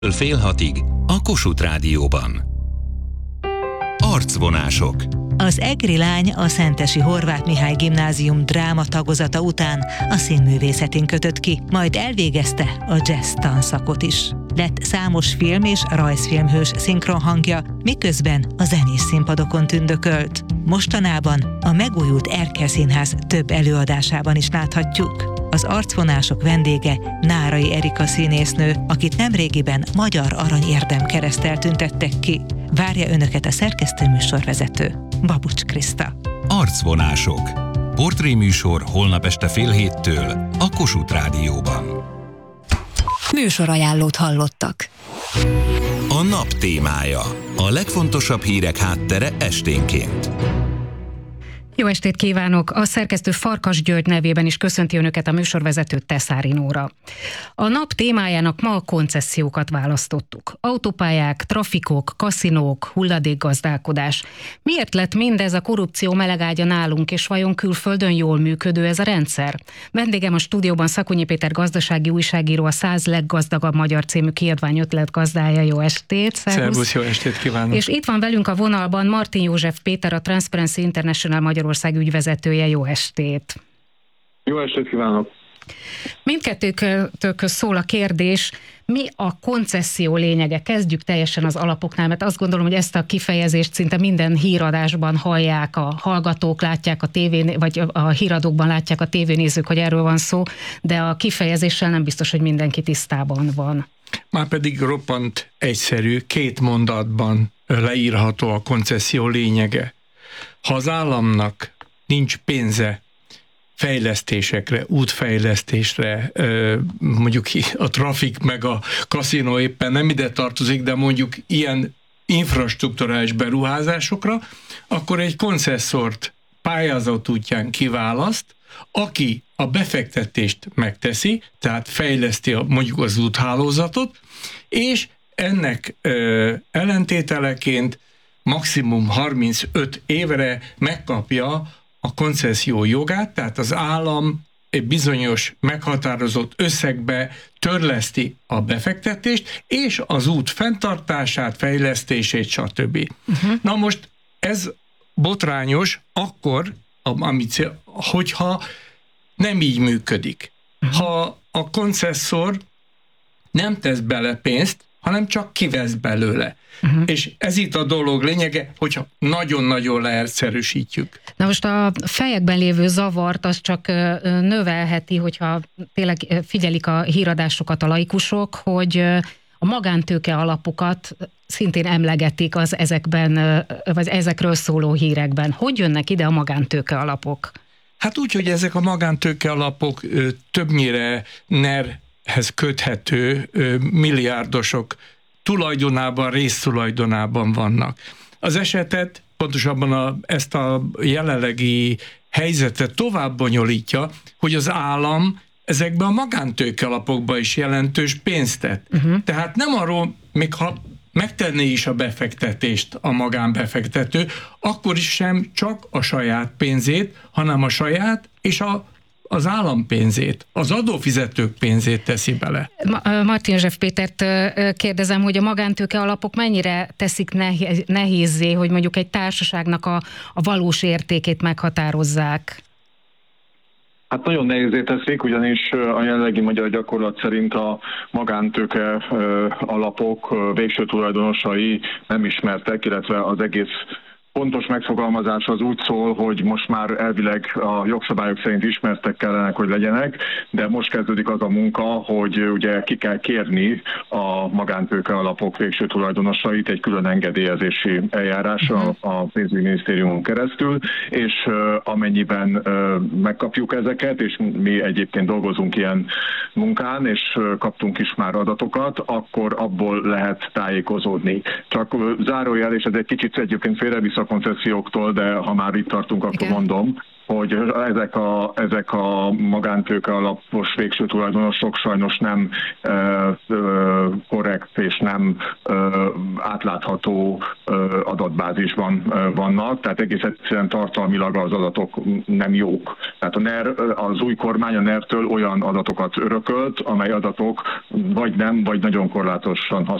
Fél hatig a Kossuth Rádióban. Arcvonások. Az egri lány a Szentesi Horváth Mihály Gimnázium dráma tagozata után a színművészetén kötött ki, majd elvégezte a jazz tanszakot is. Lett számos film és rajzfilmhős szinkronhangja, miközben a zenés színpadokon tündökölt. Mostanában a megújult Erkel Színház több előadásában is láthatjuk. Az arcvonások vendége Nárai Erika színésznő, akit nemrégiben Magyar Arany Érdemkereszttel tüntettek ki. Várja önöket a szerkesztőműsorvezető, Babucs Kriszta. Arcvonások. Portréműsor holnap este 6:30 a Kossuth Rádióban. Műsorajánlót hallottak. A nap témája. A legfontosabb hírek háttere esténként. Jó estét kívánok! A szerkesztő Farkas György nevében is köszönti önöket a műsorvezető Teszári Nóra. A nap témájának ma a koncesziókat választottuk. Autópályák, trafikok, kaszinók, hulladékgazdálkodás. Miért lett mindez a korrupció melegágya nálunk, és vajon külföldön jól működő ez a rendszer? Vendégem a stúdióban Szakonyi Péter gazdasági újságíró, a 100 leggazdagabb magyar című kiadvány ötletgazdája. Jó estét! Szervusz, jó estét kívánok! És itt van velünk a vonalban Martin József Péter, a Transparency International Magyarország ügyvezetője. Jó estét! Jó estét kívánok! Mindkettőtökhöz szól a kérdés, mi a koncesszió lényege? Kezdjük teljesen az alapoknál, mert azt gondolom, hogy ezt a kifejezést szinte minden híradásban hallják a hallgatók, látják a tévén, vagy a híradókban látják a tévénézők, hogy erről van szó, de a kifejezéssel nem biztos, hogy mindenki tisztában van. Márpedig roppant egyszerű, 2 mondatban leírható a koncesszió lényege. Ha az államnak nincs pénze fejlesztésekre, útfejlesztésre, mondjuk a trafik meg a kaszinó éppen nem ide tartozik, de mondjuk ilyen infrastrukturális beruházásokra, akkor egy koncesszort pályázat útján kiválaszt, aki a befektetést megteszi, tehát fejleszti mondjuk az úthálózatot, és ennek ellentételeként maximum 35 évre megkapja a koncesszió jogát, tehát az állam egy bizonyos meghatározott összegbe törleszti a befektetést, és az út fenntartását, fejlesztését, stb. Na most ez botrányos akkor, hogyha nem így működik. Ha a koncesszor nem tesz bele pénzt, hanem csak kivesz belőle. És ez itt a dolog lényege, hogyha nagyon-nagyon leegyszerűsítjük. Na most a fejekben lévő zavart az csak növelheti, hogyha tényleg figyelik a híradásokat a laikusok, hogy a magántőke alapokat szintén emlegetik az ezekben, vagy ezekről szóló hírekben. Hogy jönnek ide a magántőke alapok? Hát úgy, hogy ezek a magántőke alapok többnyire NER-hez köthető milliárdosok tulajdonában, résztulajdonában vannak. Az esetet, pontosabban ezt a jelenlegi helyzetet tovább bonyolítja, hogy az állam ezekben a magántőke alapokban is jelentős pénzt tett. Tehát nem arról, még ha megtenné is a befektetést a magánbefektető, akkor is sem csak a saját pénzét, hanem a saját és az állam pénzét, az adófizetők pénzét teszi bele. Martin József Pétert kérdezem, hogy a magántőke alapok mennyire teszik nehézzé, hogy mondjuk egy társaságnak a valós értékét meghatározzák? Hát nagyon nehézé teszik, ugyanis a jelenlegi magyar gyakorlat szerint a magántőke alapok végső tulajdonosai nem ismertek, illetve az egész pontos megfogalmazás az úgy szól, hogy most már elvileg a jogszabályok szerint ismertek kellene, hogy legyenek, de most kezdődik az a munka, hogy ugye ki kell kérni a magántőke alapok végső tulajdonosait egy külön engedélyezési eljárásra a pénzügyminisztériumon keresztül, és amennyiben megkapjuk ezeket, és mi egyébként dolgozunk ilyen munkán, és kaptunk is már adatokat, akkor abból lehet tájékozódni. Csak zárójel, és ez egy kicsit egyébként félrevisz a koncesszióktól, de ha már itt tartunk, akkor mondom, hogy ezek a magántőke alapos végső tulajdonosok sajnos nem korrekt és nem átlátható adatbázisban vannak, tehát egész egyszerűen tartalmilag az adatok nem jók. Tehát az új kormány a NER-től olyan adatokat örökölt, amely adatok vagy nem, vagy nagyon korlátosan